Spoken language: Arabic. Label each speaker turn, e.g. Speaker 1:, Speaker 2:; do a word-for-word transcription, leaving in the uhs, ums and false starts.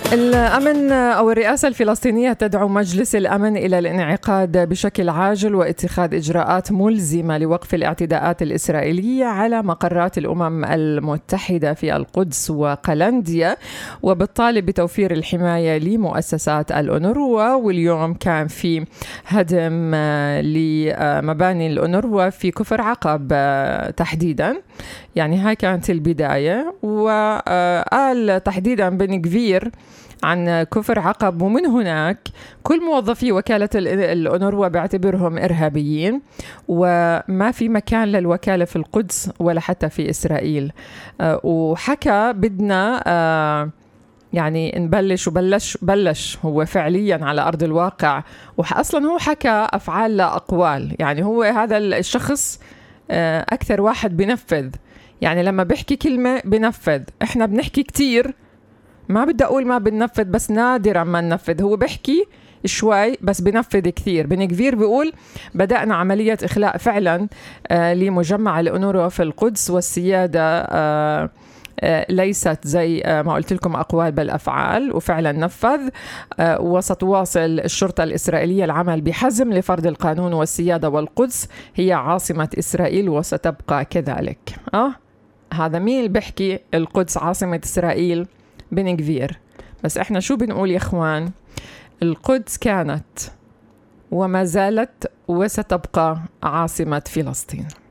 Speaker 1: الأمن أو الرئاسة الفلسطينية تدعو مجلس الأمن إلى الانعقاد بشكل عاجل واتخاذ إجراءات ملزمة لوقف الاعتداءات الإسرائيلية على مقرات الأمم المتحدة في القدس وقلنديا، وبالطالب بتوفير الحماية لمؤسسات الأونروا. واليوم كان في هدم لمباني الأونروا في كفر عقب تحديدا، يعني هاي كانت البداية. وقال تحديدا بن كفير عن كفر عقب، ومن هناك كل موظفي وكالة الأونروا بعتبرهم إرهابيين، وما في مكان للوكالة في القدس ولا حتى في إسرائيل. وحكى بدنا يعني نبلش وبلش بلش هو فعليا على أرض الواقع، وأصلا هو حكى أفعال لا أقوال. يعني هو هذا الشخص أكثر واحد بنفذ، يعني لما بيحكي كلمة بنفذ. إحنا بنحكي كتير، ما بدي أقول ما بننفذ، بس نادرا ما ننفذ. هو بيحكي شوي بس بنفذ كثير. بن كفير بيقول بدأنا عملية إخلاء فعلا آه لمجمع الأونروا في القدس، والسيادة آه آه ليست زي آه ما قلت لكم أقوال بل أفعال، وفعلا نفذ. آه وستواصل الشرطة الإسرائيلية العمل بحزم لفرض القانون والسيادة، والقدس هي عاصمة إسرائيل وستبقى كذلك. آه هذا مين اللي بيحكي القدس عاصمة إسرائيل؟ بن كفير. بس احنا شو بنقول يا اخوان؟ القدس كانت وما زالت وستبقى عاصمة فلسطين.